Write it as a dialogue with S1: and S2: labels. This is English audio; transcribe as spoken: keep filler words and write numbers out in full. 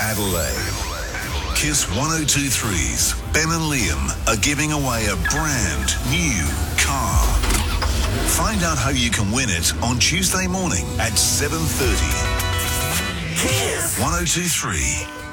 S1: Adelaide. Kiss one oh two three's Ben and Liam are giving away a brand new car. Find out how you can win it on Tuesday morning at seven thirty. Kiss one oh two three.